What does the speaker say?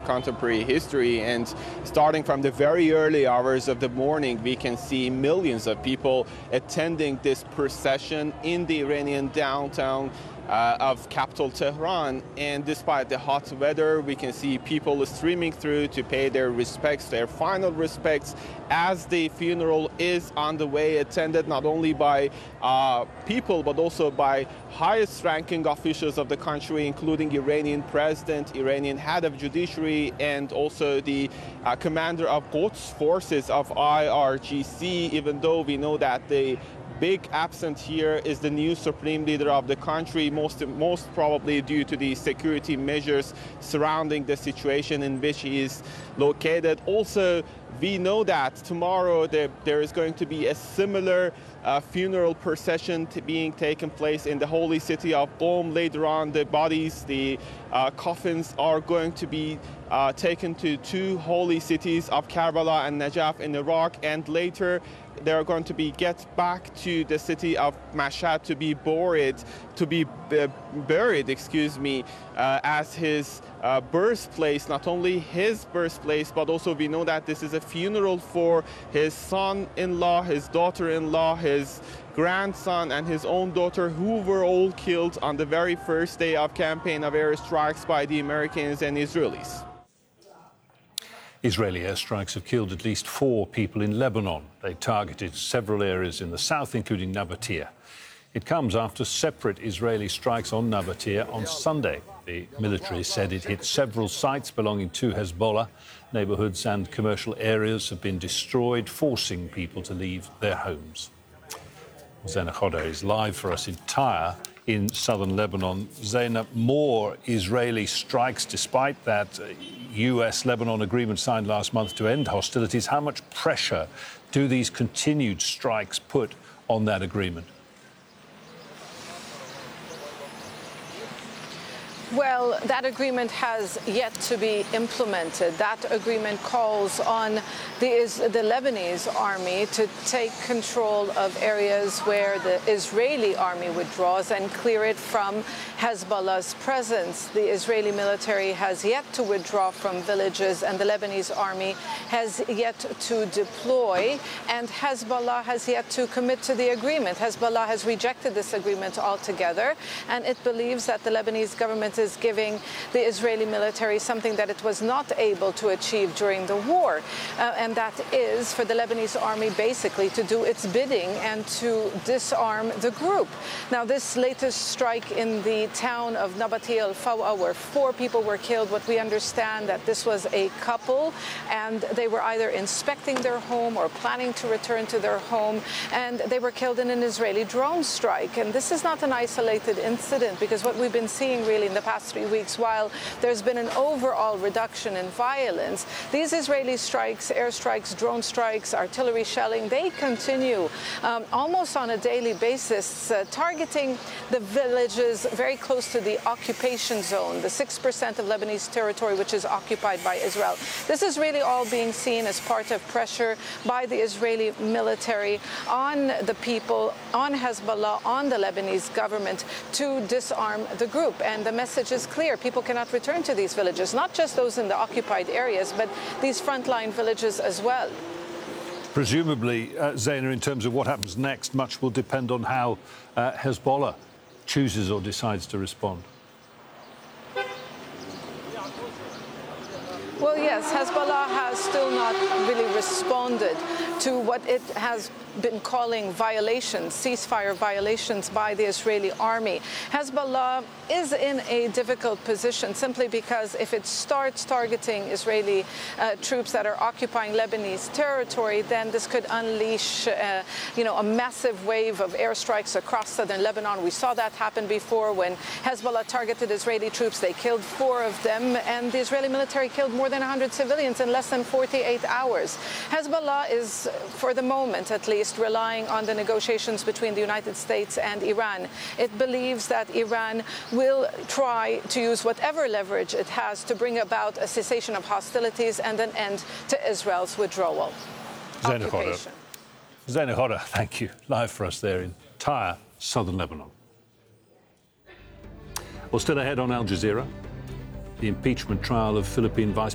contemporary history. And starting from the very early hours of the morning, we can see millions of people attending this procession in the Iranian downtown of capital Tehran. And despite the hot weather, we can see people streaming through to pay their respects, their final respects, as the funeral is on the way, attended not only by people but also by highest ranking officials of the country, including Iranian president, Iranian head of judiciary, and also the commander of Quds forces of IRGC, even though we know that the big absent here is the new supreme leader of the country, most probably due to the security measures surrounding the situation in which he is located. Also, we know that tomorrow there is going to be a similar funeral procession being taken place in the holy city of Qom. Later on, the bodies, the coffins are going to be taken to two holy cities of Karbala and Najaf in Iraq, and later they are going to be get back to the city of Mashhad to be buried, as his birthplace. Not only his birthplace, but also we know that this is a funeral for his son-in-law, his daughter-in-law, his grandson, and his own daughter, who were all killed on the very first day of campaign of airstrikes by the Americans and Israelis. Israeli airstrikes have killed at least 4 people in Lebanon. They targeted several areas in the south, including Nabatea. It comes after separate Israeli strikes on Nabatea on Sunday. The military said it hit several sites belonging to Hezbollah. Neighborhoods and commercial areas have been destroyed, forcing people to leave their homes. Zaina Khoda is live for us in Tyre in southern Lebanon. Zaina, more Israeli strikes despite that US-Lebanon agreement signed last month to end hostilities. How much pressure do these continued strikes put on that agreement? Well, that agreement has yet to be implemented. That agreement calls on the Lebanese army to take control of areas where the Israeli army withdraws and clear it from Hezbollah's presence. The Israeli military has yet to withdraw from villages, and the Lebanese army has yet to deploy, and Hezbollah has yet to commit to the agreement. Hezbollah has rejected this agreement altogether, and it believes that the Lebanese government is giving the Israeli military something that it was not able to achieve during the war, and that is for the Lebanese army basically to do its bidding and to disarm the group. Now, this latest strike in the town of Nabatea al-Fawa, where 4 people were killed, what we understand that this was a couple, and they were either inspecting their home or planning to return to their home, and they were killed in an Israeli drone strike. And this is not an isolated incident, because what we've been seeing really in the past 3 weeks, while there's been an overall reduction in violence, these Israeli strikes, airstrikes, drone strikes, artillery shelling, they continue almost on a daily basis, targeting the villages very close to the occupation zone, the 6% of Lebanese territory which is occupied by Israel. This is really all being seen as part of pressure by the Israeli military on the people, on Hezbollah, on the Lebanese government to disarm the group. And the message is clear. People cannot return to these villages, not just those in the occupied areas, but these frontline villages as well. Presumably, Zaina, in terms of what happens next, much will depend on how Hezbollah chooses or decides to respond. Well, yes, Hezbollah has still not really responded to what it has been calling violations, ceasefire violations by the Israeli army. Hezbollah is in a difficult position simply because if it starts targeting Israeli troops that are occupying Lebanese territory, then this could unleash, a massive wave of airstrikes across southern Lebanon. We saw that happen before when Hezbollah targeted Israeli troops. They killed 4 of them, and the Israeli military killed more than 100 civilians in less than 48 hours. Hezbollah is, for the moment at least, relying on the negotiations between the United States and Iran. It believes that Iran will try to use whatever leverage it has to bring about a cessation of hostilities and an end to Israel's withdrawal. Zaina Khoda, thank you. Live for us there in Tyre, southern Lebanon. Well, still ahead on Al Jazeera, the impeachment trial of Philippine Vice